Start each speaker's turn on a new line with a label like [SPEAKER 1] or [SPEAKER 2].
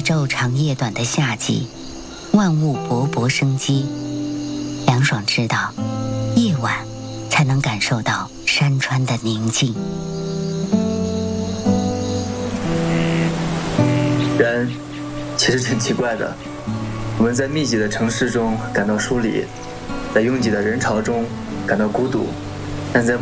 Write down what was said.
[SPEAKER 1] 昼长夜短的夏季，万物勃勃生机。梁爽知道，夜晚才能感受到山川的宁静。
[SPEAKER 2] 人其实挺奇怪的，我们在密集的城市中感到疏离，在拥挤的人潮中感到孤独，但在